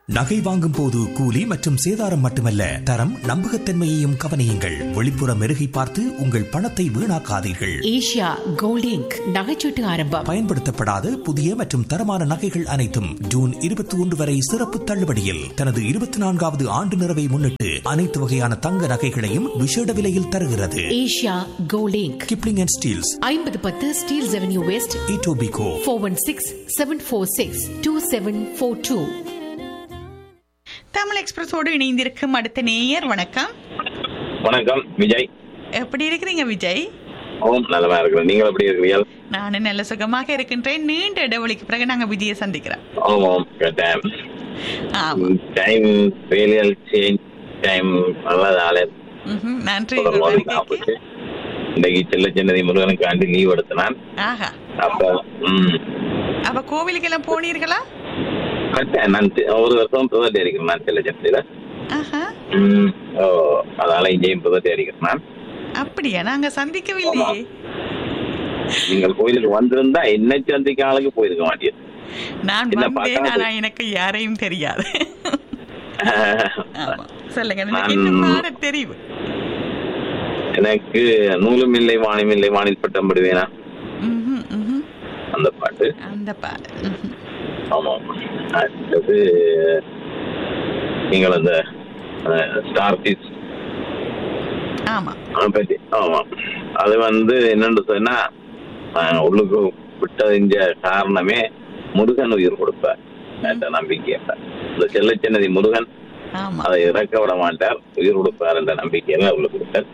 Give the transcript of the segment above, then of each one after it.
நகை வாங்கும் போது கூலி மற்றும் சேதாரம் மட்டுமல்ல, தரம் நம்பகத்தன்மையையும் கவனியுங்கள். வெளிப்புற மெருகை பார்த்து உங்கள் பணத்தை வீணாக்காதீர்கள். ஏஷியா கோல்ட் இங்க் நகைச்சீட்டு ஆரம்பம். பயன்படுத்தப்படாத புதிய மற்றும் தரமான நகைகள் அனைத்தும் ஜூன் 21 வரை சிறப்பு தள்ளுபடியில். தனது 24வது ஆண்டு நிறைவை முன்னிட்டு அனைத்து வகையான தங்க நகைகளையும் விசேட விலையில் தருகிறது. Asia gold ink, Kipling and Steeles, 5010 Steeles avenue west, Etobicoke, 4167462742. Tamil எக்ஸ்பிரஸோடு இணைந்திருக்கும் அடுத்த நேயர். வணக்கம். வணக்கம் விஜய். எப்படி இருக்கிறீங்க விஜய்? நல்லமா இருக்கிறேன். நீங்கள் எப்படி இருக்கிறீர்கள்? நானும் நல்ல சுகமாக இருக்கின்றேன். நீண்ட இடைவெளிக்கு பிறகு நாங்க விஜயை சந்திக்கிறோம். நன்றி. இன்னைக்கு செல்ல சென்னதி முருகனுக்காண்டி லீவ் எடுத்தனான். அப்ப கோவிலுக்கு எல்லாம் போனீர்களா? நான் ஒரு வருஷம் புதட்டி அடிக்கிறேன். நான் செல்ல சென்னதில அதனால இங்கேயும் புதட்டி அடிக்கிறேன் நான். அப்படியா? நாங்க சந்திக்கவில்லையே. நீங்கள் கோயிலுக்கு வந்திருந்தா என்ன சந்திக்க ஆளுக்கு போயிருக்க மாட்டேன். நான் வந்தேன், ஆனா எனக்கு யாரையும் தெரியாது. சொல்லுங்க, என்ன தெரியும்? எனக்கு நூலும் இல்லை வானும் இல்லை வானில் பட்டம் படுவேனா அந்த பாட்டு. அந்த பாட்டு. ஆமா. அடுத்தது நீங்கள் அந்த ஸ்டார் பீஸ். ஆமா. பற்றி ஆமா. அது என்னன்னு சொன்னா, உள்ளுக்கு விட்டதிஞ்ச காரணமே முருகன் உயிர் கொடுப்பார் என்ற நம்பிக்கை. இந்த செல்ல சின்னதி முருகன் அதை இறக்க விட மாட்டார், உயிர் கொடுப்பார் என்ற நம்பிக்கையில உள்ள கொடுத்தார்.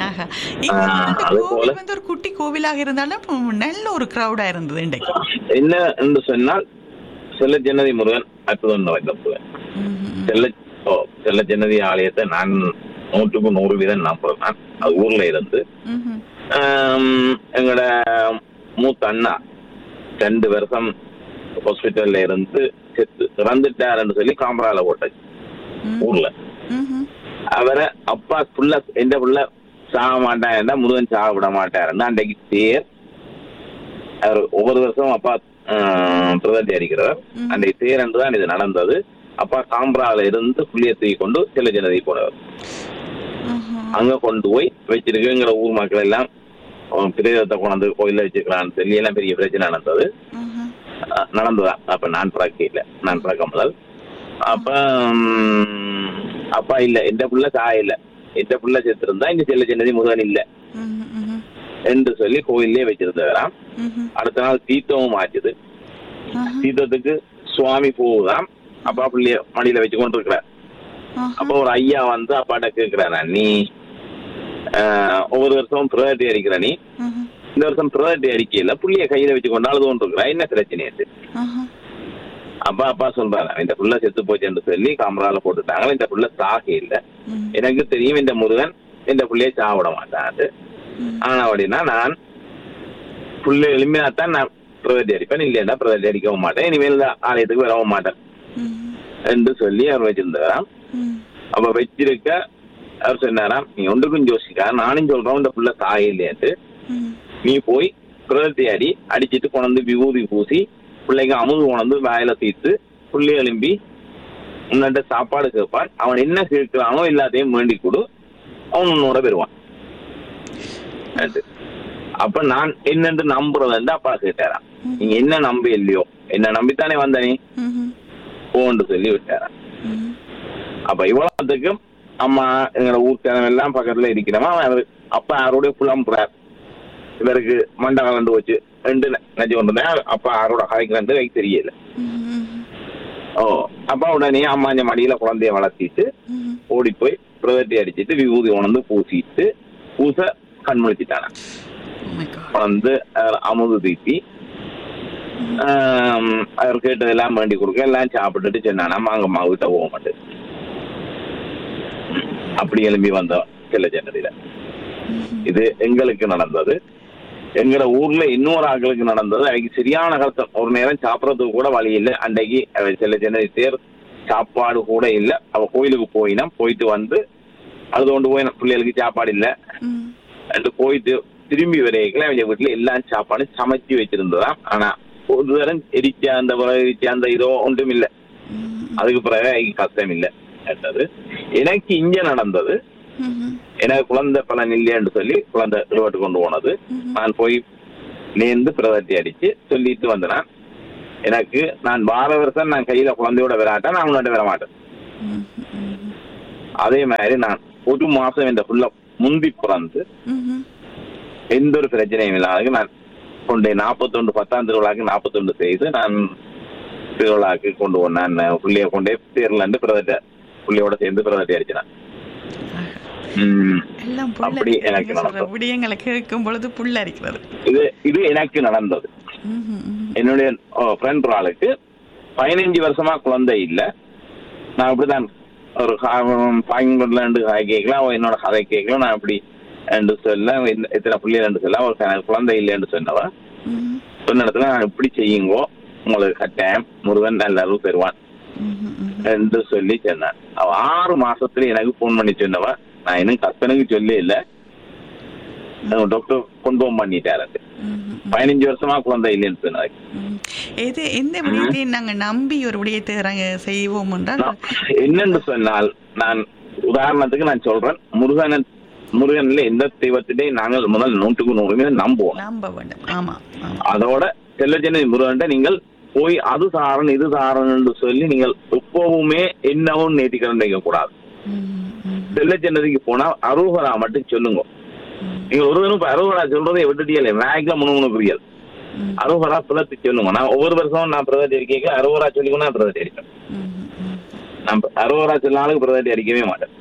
ஒரு குட்டி கோவிலாக இருந்தாலும் நல்ல ஒரு கிரௌடா இருந்தது. என்ன என்று சொன்னால், செல்ல ஜன்னதி முருகன் அற்புதம் வைத்திருப்பேன். செல்ல ஜன்னதி ஆலயத்தை நான் 100% நம்புறேன். நான் அது ஊர்ல இருந்து எங்களோட மூத்த அண்ணா 2 வருஷம் ஹாஸ்பிட்டல்ல இருந்து செத்து இறந்துட்டாருன்னு சொல்லி காமரால போட்டாச்சு ஊர்ல. அவரை அப்பா புள்ள எந்த புள்ள சாக மாட்டாருன்னா முருகன் சாக விட மாட்டாருன்னா அன்றைக்கு தேர். அவர் ஒவ்வொரு வருஷம் அப்பா பிரதட்டி அடிக்கிறவர். அன்றைக்கு தேர் என்றுதான் இது நடந்தது. அப்பா காம்பரால இருந்து புள்ளிய தூக்கி கொண்டு செல்ல ஜனதி போனவர். அங்க கொண்டு போய் வச்சிருக்குங்கிற ஊர் மக்கள் எல்லாம் பிரேதத்தை கொண்டு கோயில வச்சிருக்கிறான்னு சொல்லி எல்லாம் பெரிய பிரச்சனை நடந்ததா. அப்ப நான் பிறக்க முதல் அப்ப அப்பா இல்ல, எந்த புள்ள சாக இல்ல, எந்த புள்ள செத்து இருந்தா இங்க செல்ல சின்னதி முருகன் இல்ல என்று சொல்லி கோயிலே வச்சிருந்தாராம். அடுத்த நாள் தீர்த்தமும் ஆச்சுது. தீர்த்தத்துக்கு சுவாமி போகுதாம். அப்பா பிள்ளைய மடியில வச்சு கொண்டு இருக்கிறார். அப்ப ஒரு ஐயா அப்பாட்ட கேட்கிறாரா, நீ ஒவ்வொரு வருஷம் பிரதட்டி அடிக்கிற, நீ இந்த வருஷம் பிரதட்டி அடிக்கல, புள்ளிய கையில வச்சு கொண்டு அழுது கொண்டு இருக்கிறா, என்ன பிரச்சனையாது? அப்பா சொல்றாங்க, இந்த புள்ள செத்து போச்சுன்னு சொல்லி காமரால போட்டுட்டாங்க. இந்த புள்ள சாக இல்ல, எனக்கு தெரியும் இந்த முருகன் இந்த புள்ளைய சாவிட மாட்டான். ஆனா அப்படின்னா நான் புள்ள எளிமையாத்தான் நான் பிரதட்டி அடிப்பேன், இல்லையா பிரதட்டி அடிக்கவும் மாட்டேன், இனிமேல் ஆலயத்துக்கு வரவும் மாட்டேன் என்று சொல்லி அவர் வச்சிருந்தாராம். அப்ப வச்சிருக்க அவர் சொன்னாராம், நீ ஒன்றுக்கும் யோசிக்கா, நானும் சொல்றோம் இந்த புள்ள சாக இல்லையாட்டு, நீ போய் பிரதட்டி அடிச்சிட்டு கொண்டு விபூதி பூசி பிள்ளைங்க அமுது கொண்டு வாயில தீர்த்து புள்ளி எழும்பி உன்னிட்ட சாப்பாடு கேட்பான். அவன் என்ன கேட்கிறானோ எல்லாத்தையும் வேண்டி கொடு, அவன் உன்னோட பெறுவான். அப்ப நான் என்னென்று நம்புறது அப்பா கேட்டாராம். நீங்க என்ன நம்ப இல்லையோ, என்ன நம்பித்தானே வந்த நீ போன்னு சொல்லி விட்டாராம். அப்ப இவ்வளவுக்கும் அம்மா எங்களோட ஊர்க்காரன் எல்லாம் பக்கத்துல இருக்கிறவன் அப்பா யாரோட புலம்புறார், இவருக்கு மண்டை கலந்து வச்சு 2 நெஞ்சு கொண்டு அப்பா யாரோட கதைக்கிறது எனக்கு தெரியல. அப்பா உடனே அம்மா இந்த மடியில குழந்தைய வளர்த்திட்டு ஓடி போய் பிரதட்டி அடிச்சுட்டு விபூதி உணர்ந்து பூசிட்டு பூச கண் முழிச்சிட்டான. அமுது தீட்டி அவர் கேட்டதெல்லாம் வேண்டி கொடுக்க எல்லாம் சாப்பிட்டுட்டு சொன்னானா மாங்கம்மா கிட்ட போக மாட்டேன். அப்படி எழும்பி வந்தோம் செல்ல ஜன்னதியில. இது எங்களுக்கு நடந்தது. எங்கட ஊர்ல இன்னொரு ஆக்களுக்கு நடந்தது. அன்னைக்கு சரியான கஷ்டம். ஒரு நேரம் சாப்பிடறதுக்கு கூட வழி இல்லை. அன்றைக்கு செல்ல ஜன்னதி தேர் சாப்பாடு கூட இல்லை. அவ கோயிலுக்கு போயிட்டு அழுது கொண்டு போய் பிள்ளைகளுக்கு சாப்பாடு இல்லை என்று போயிட்டு திரும்பி வரைக்கும் அவங்க வீட்டுல எல்லாம் சாப்பாடு சமைச்சு வச்சிருந்ததாம். ஆனா ஒரு தரம் எரிச்சா அந்த இதோ ஒன்றும் இல்லை. அதுக்கு பிறகு கஷ்டம் இல்லை என்றது. எனக்கு இங்க நடந்தது, எனக்கு குழந்தை பலன் இல்லைன்னு சொல்லி குழந்தை ரிவர்ட்டு கொண்டு போனது. நான் போய் நேர்ந்து பிரதட்டி அடிச்சு சொல்லிட்டு வந்தேன், எனக்கு நான் வார வருஷம் நான் கையில குழந்தையோட விளையாட்டேன், நான் உன்னோட வர மாட்டேன். அதே மாதிரி நான் ஒரு மாசம் இந்த புள்ள முந்தி பிறந்து எந்த ஒரு பிரச்சனையும் இல்லாத நான் கொண்டு 41 10ஆம் திருவிழாக்கு 41 செய்து நான் திருவிழாக்கு கொண்டு போனேன். புள்ளைய கொண்டே தேர்லண்டு பிரதட்ட புள்ளையோட சேர்ந்து பிரதட்டி அடிச்சினேன். அப்படி எனக்கு விடயங்களை கேட்கும் பொழுது புள்ள அடிக்கிறது. இது எனக்கு நடந்தது. என்னுடைய ஃப்ரெண்ட் ஆளுக்கு 15 வருஷமா குழந்தை இல்லை. நான் அப்படிதான் ஒரு பாயிண்ட் கேட்கலாம், என்னோட கதை கேட்கலாம், நான் அப்படி ரெண்டு சொல்ல எத்தனை பிள்ளை ரெண்டு சொல்ல ஒரு குழந்தை இல்லைன்னு சொன்னவ சொன்ன இடத்துல நான் இப்படி செய்யுங்கோ உங்களுக்கு கட்டாயம் முருகன் நல்ல அளவு பெறுவான் என்று சொல்லி சொன்னான். அவ 6 மாசத்துல எனக்கு போன் பண்ணி சொன்னவ, நான் இன்னும் கற்பனுக்கு சொல்ல இல்ல, டாக்டர் கொண்டு பண்ணிட்டாரு. 15 வருஷமா குழந்தை இல்லைன்னு சொன்னாரு. எந்த விடயத்தையும் நாங்க நம்பி ஒரு விடயத்தை செய்வோம் என்றால் என்னன்னு சொன்னால், நான் உதாரணத்துக்கு நான் சொல்றேன், முருகன்ல எந்த தெய்வத்திலையும் நாங்கள் முதல் 100% நம்புவோம், நம்ப வேண்டும். ஆமா, அதோட செல்லஜன முருகன் நீங்கள் போய் அது சாரன் இது சாரன் சொல்லி நீங்கள் எப்பவுமே என்னவும் நேர்த்திக்கடன் வைக்க கூடாது. செல்லஜனத்துக்கு போனா அரோகரா மட்டும் சொல்லுங்க. நீங்க ஒருவரும் அரோகரா சொல்றதை விட்டுட்டியலே மேக்ல முணுமுணுக்குரியல் அரோகரா பிளத்து சொல்லுங்க. நான் ஒவ்வொரு வருஷமும் நான் பிரதட்டி அடிக்க அரோகரா சொல்லிக்கணும், நான் பிரதட்டி அடிப்பேன். நான் அரோகரா சொன்னாலும் பிரதட்டி அடிக்கவே மாட்டேன்.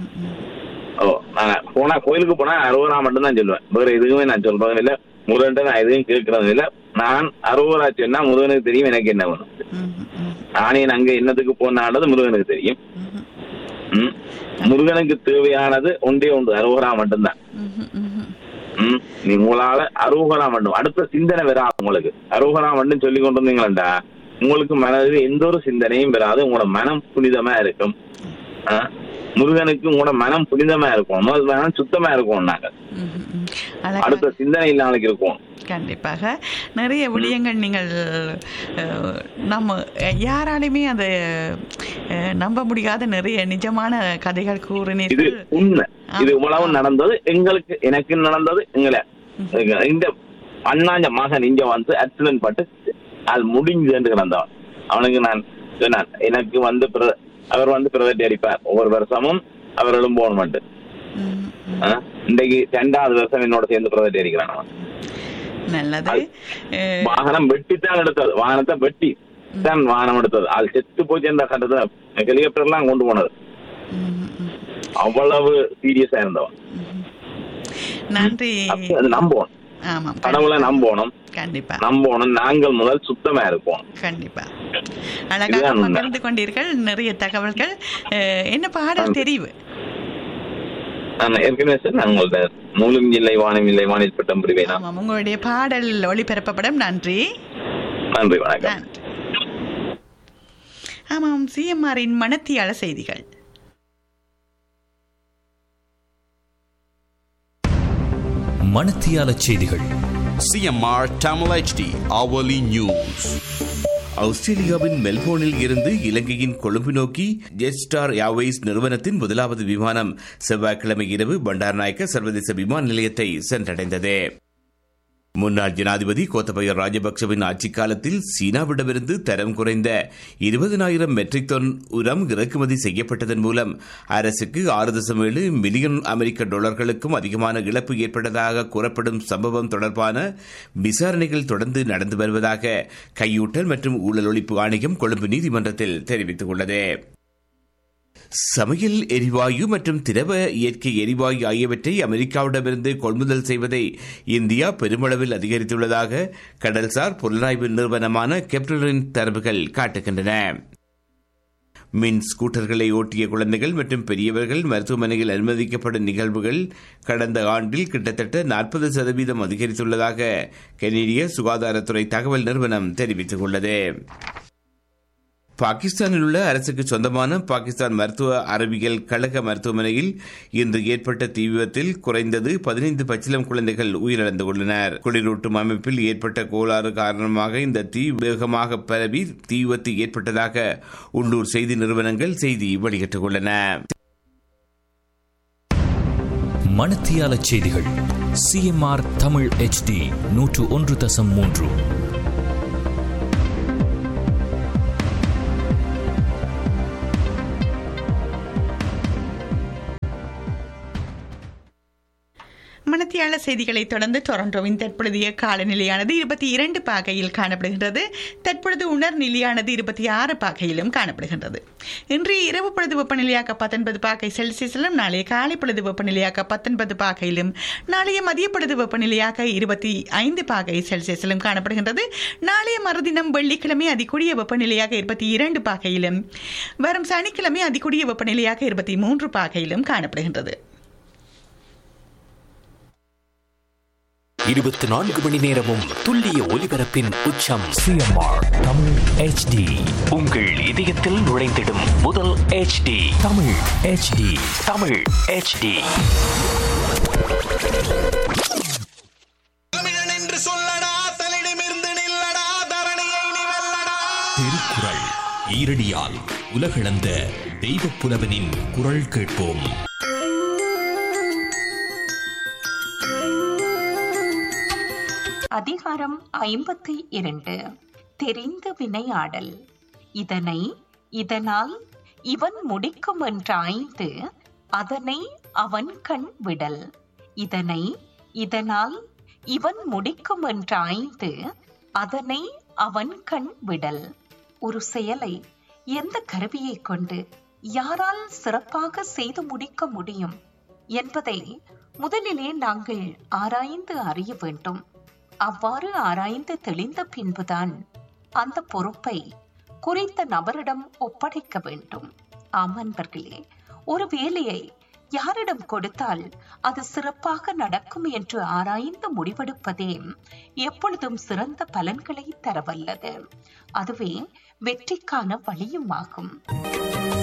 நான் போனா கோயிலுக்கு போனா அரோகரா மட்டும் தான் சொல்லுவேன், வேற எதுவுமே நான் சொல்றதும் இல்லை, முருகன் நான் எதுவும் கேட்கறதும் இல்லை. நான் அரோகரா சொன்னா முருகனுக்கு தெரியும் எனக்கு என்ன வேணும். நானே அங்க என்னத்துக்கு போனானது முருகனுக்கு தெரியும். முருகனுக்கு தேவையானது ஒன்றே ஒன்று, அரோகரா மட்டும்தான். நீ உங்களால அரோகரா மட்டும் அடுத்த சிந்தனை வராது. உங்களுக்கு அரோகரா மட்டும் சொல்லி கொண்டு வந்தீங்களா உங்களுக்கு மனதில் எந்த ஒரு சிந்தனையும் வராது, உங்களோட மனம் புனிதமா இருக்கும். முருகனுக்கு உங்களோட மனம் புனிதமா இருக்கும், மனம் சுத்தமா இருக்கும். நாங்க அடுத்த சிந்தனை நாளைக்கு இருக்கும். கண்டிப்பாக நிறைய விடயங்கள் நீங்கள் நம்ம யாராலுமே அதை நம்ப முடியாத நிறைய நிஜமான கதைகள் கூறினீர்கள். இது உண்மை, இது உலகம் நடந்தது, எங்களுக்கு எனக்கு நடந்தது. எங்களை இந்த அண்ணாஞ்ச மகன் இங்க வந்து ஆக்சிடென்ட் பட்டு அது முடிஞ்சு கிடந்தவன். அவனுக்கு நான் சொன்னான், எனக்கு வந்து அவர் வந்து பிரதட்டி அடிப்பார் ஒவ்வொரு வருஷமும், அவர் எழும்போன். இன்றைக்கு 2வது வருஷம் என்னோட சேர்ந்து பிரதட்டி அடிக்கிறான். அவன் நல்லது. வாகனம் வெட்டித்தான் எடுத்தது, வாகனத்தை வெட்டி தான் வாகனம் எடுத்தது. அது செத்து போச்சு என்ற கட்டத்தை ஹெலிகாப்டர் எல்லாம் கொண்டு போனது. அவ்வளவு சீரியஸா இருந்தவன். நன்றி. நம்பணும், கடவுளை நம்பணும், கண்டிப்பா நம்பணும். நாங்கள் முதல் சுத்தமா இருப்போம். கண்டிப்பா. அழகாக பகிர்ந்து கொண்டீர்கள் நிறைய தகவல்கள். என்ன பாடல் தெரிவு? ஏற்கனவே சார் நாங்களோட நூலும் இல்லை வானம் இல்லை வானில் பட்டம் புரிவேனா உங்களுடைய பாடல் ஒளிபரப்பப்படும். நன்றி. நன்றி, வணக்கம். ஆமாம், சிஎம்ஆரின் மனத்தியால செய்திகள். மனத்தியால செய்திகள். CMR Tamil HD hourly news. ஆஸ்திரேலியாவின் மெல்போர்னில் இருந்து இலங்கையின் கொழும்பு நோக்கி ஜெட்ஸ்டார் ஏர்வேஸ் நிறுவனத்தின் முதலாவது விமானம் செவ்வாய்க்கிழமை இரவு பண்டாரநாயக்க சர்வதேச விமான நிலையத்தை சென்றடைந்தது. முன்னாள் ஜனாதிபதி கோத்தபய ராஜபக்சவின் ஆட்சிக் காலத்தில் சீனாவிடமிருந்து தரம் குறைந்த 20,000 மெட்ரிக் டன் உரம் இறக்குமதி செய்யப்பட்டதன் மூலம் அரசுக்கு 6.7 மில்லியன் அமெரிக்க டாலர்களுக்கும் அதிகமான இழப்பு ஏற்பட்டதாக கூறப்படும் சம்பவம் தொடர்பான விசாரணைகள் தொடர்ந்து நடந்து வருவதாக கையூட்டல் மற்றும் ஊழல் ஒழிப்பு ஆணையம் கொழும்பு நீதிமன்றத்தில் தெரிவித்துள்ளது. சமையல் எரிவாயு மற்றும் திரவ இயற்கை எரிவாயு ஆகியவற்றை அமெரிக்காவிடமிருந்து கொள்முதல் செய்வதை இந்தியா பெருமளவில் அதிகரித்துள்ளதாக கடல்சார் புலனாய்வு நிறுவனமான கெப்டரின் தரவுகள் காட்டுகின்றன. மின் ஸ்கூட்டர்களை ஓட்டிய குழந்தைகள் மற்றும் பெரியவர்கள் மருத்துவமனையில் அனுமதிக்கப்படும் நிகழ்வுகள் கடந்த ஆண்டில் கிட்டத்தட்ட 40% அதிகரித்துள்ளதாக கனேடிய சுகாதாரத்துறை தகவல் நிறுவனம் தெரிவித்துள்ளது. பாகிஸ்தானில் உள்ள அரசுக்கு சொந்தமான பாகிஸ்தான் மருத்துவ அறிவியல் கழக மருத்துவமனையில் இன்று ஏற்பட்ட தீ விபத்தில் குறைந்தது 15 பச்சிளம் குழந்தைகள் உயிரிழந்துள்ளனர். குளிரூட்டும் அமைப்பில் ஏற்பட்ட கோளாறு காரணமாக இந்த தீ வேகமாக பரவி தீ விபத்து ஏற்பட்டதாக உள்ளூர் செய்தி நிறுவனங்கள் செய்தி வெளியிட்டுள்ளன. மணத்தியால செய்திகள் CMR தமிழ் HD 101.3. மணத்தியால செய்திகளை தொடர்ந்து டொரண்டோவின் தற்பொழுதைய காலநிலையானது 22 பாகையில் காணப்படுகின்றது. தற்பொழுது உணர் நிலையானது 26 பாகையிலும் காணப்படுகின்றது. இன்றைய இரவு பொழுது வெப்பநிலையாக 19 பாகை செல்சியஸிலும், நாளைய காலை பொழுது வெப்பநிலையாக 19 பாகையிலும், நாளைய மதிய பொழுது வெப்பநிலையாக 25 பாகை செல்சியஸிலும் காணப்படுகின்றது. நாளைய மறுதினம் வெள்ளிக்கிழமை அதிகூடிய வெப்பநிலையாக 22 பாகையிலும், வரும் சனிக்கிழமை அதிகூடிய வெப்பநிலையாக 23 பாகையிலும் காணப்படுகின்றது. 24 மணி நேரமும் துல்லிய ஒலிபரப்பின் உச்சம் CMR தமிழ் HD. உங்கள் இதயத்தில் நுழைந்திடும் முதல் HD Tamil HD. Tamil HD. தமிழன் என்று சொல்லடா, தலிடமிருந்து நில்லடா, தரணியை நீ வெல்லடா. திருக்குறள் ஈரடியால் உலகளந்த தெய்வப் புலவனின் குரல் கேட்போம். அதிகாரம் 52. தெரிந்து வினையாடல். இதனை இதனால் இவன் முடிக்கும் என்றாய்ந்து அதனை அவன் கண் விடல். இதனை இதனால் இவன் முடிக்கும் என்றாய்ந்து அதனை அவன் கண் விடல். ஒரு செயலை எந்த கருவியை கொண்டு யாரால் சிறப்பாக செய்து முடிக்க முடியும் என்பதை முதலிலே நாங்கள் ஆராய்ந்து அறிய வேண்டும். அவ்வாறு ஆராய்ந்து தெளிந்த பின்புதான் அந்த பொறுப்பை குறித்த நபரிடம் ஒப்படைக்க வேண்டும். ஆம் அன்பர்களே, ஒரு வேலையை யாரிடம் கொடுத்தால் அது சிறப்பாக நடக்கும் என்று ஆராய்ந்து முடிவெடுப்பதே எப்பொழுதும் சிறந்த பலன்களை தரவல்லது. அதுவே வெற்றிக்கான வழியும் ஆகும்.